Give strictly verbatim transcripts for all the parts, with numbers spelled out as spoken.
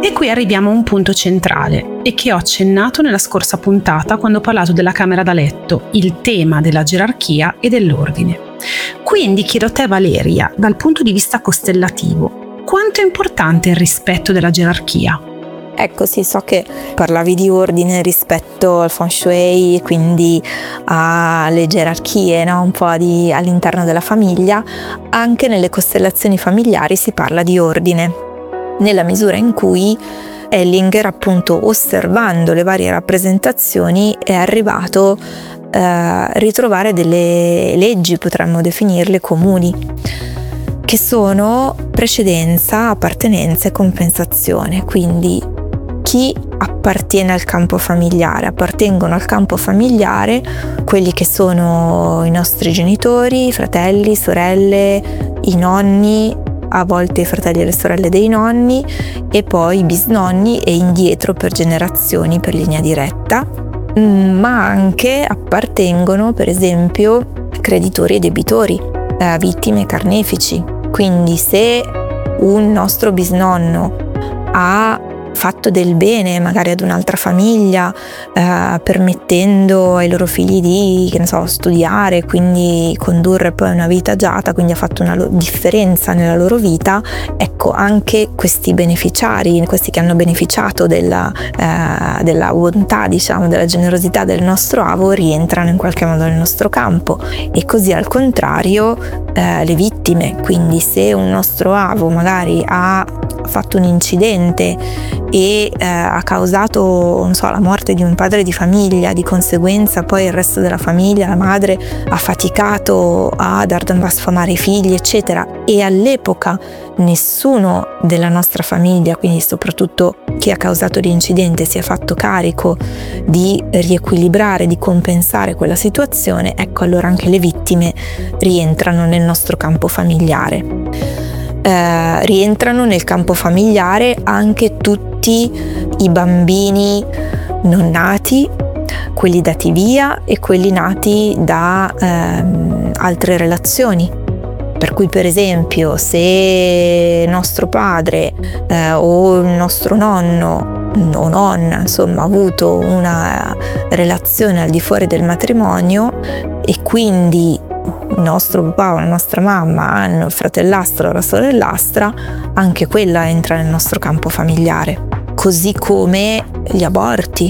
E qui arriviamo a un punto centrale e che ho accennato nella scorsa puntata quando ho parlato della camera da letto, il tema della gerarchia e dell'ordine. Quindi chiedo a te, Valeria, dal punto di vista costellativo, quanto è importante il rispetto della gerarchia? Ecco, sì, so che parlavi di ordine rispetto al Feng Shui, quindi alle gerarchie, no? Un po' di, all'interno della famiglia. Anche nelle costellazioni familiari si parla di ordine, nella misura in cui Hellinger, appunto, osservando le varie rappresentazioni, è arrivato eh, a ritrovare delle leggi, potremmo definirle comuni, che sono precedenza, appartenenza e compensazione. Quindi chi appartiene al campo familiare? Appartengono al campo familiare quelli che sono i nostri genitori, i fratelli, sorelle, i nonni, a volte i fratelli e le sorelle dei nonni, e poi i bisnonni e indietro per generazioni, per linea diretta. Ma anche appartengono, per esempio, creditori e debitori, eh, vittime e carnefici. Quindi se un nostro bisnonno ha fatto del bene magari ad un'altra famiglia, eh, permettendo ai loro figli di, che ne so, studiare, quindi condurre poi una vita agiata, quindi ha fatto una lo- differenza nella loro vita, ecco, anche questi beneficiari, questi che hanno beneficiato della, eh, della bontà, diciamo, della generosità del nostro avo, rientrano in qualche modo nel nostro campo. E così al contrario eh, le vittime, quindi se un nostro avo magari ha fatto un incidente e eh, ha causato, non so, la morte di un padre di famiglia, di conseguenza poi il resto della famiglia, la madre ha faticato a dar da sfamare i figli, eccetera, e all'epoca nessuno della nostra famiglia, quindi soprattutto chi ha causato l'incidente, si è fatto carico di riequilibrare, di compensare quella situazione, ecco, allora anche le vittime rientrano nel nostro campo familiare. Eh, rientrano nel campo familiare anche tutti i bambini non nati, quelli dati via e quelli nati da ehm, altre relazioni. Per cui, per esempio, se nostro padre eh, o il nostro nonno o nonna, insomma, ha avuto una relazione al di fuori del matrimonio e quindi il nostro papà o la nostra mamma hanno il fratellastro o la sorellastra, anche quella entra nel nostro campo familiare, così come gli aborti.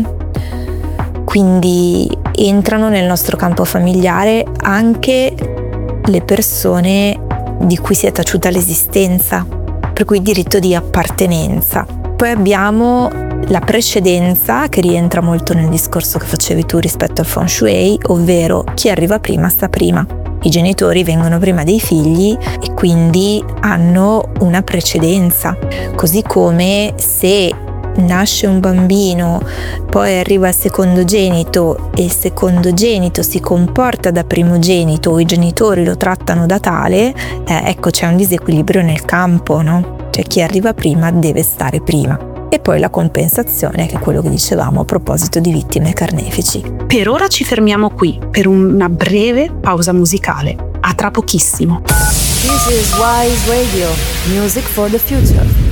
Quindi entrano nel nostro campo familiare anche le persone di cui si è taciuta l'esistenza, per cui diritto di appartenenza. Poi abbiamo la precedenza, che rientra molto nel discorso che facevi tu rispetto al Feng Shui, ovvero chi arriva prima sta prima. I genitori vengono prima dei figli e quindi hanno una precedenza, così come se nasce un bambino, poi arriva il secondogenito e il secondogenito si comporta da primogenito o i genitori lo trattano da tale, eh, ecco, c'è un disequilibrio nel campo, no? Cioè chi arriva prima deve stare prima. E poi la compensazione, che è quello che dicevamo a proposito di vittime e carnefici. Per ora ci fermiamo qui per una breve pausa musicale. A tra pochissimo. This is Wise Radio, music for the future.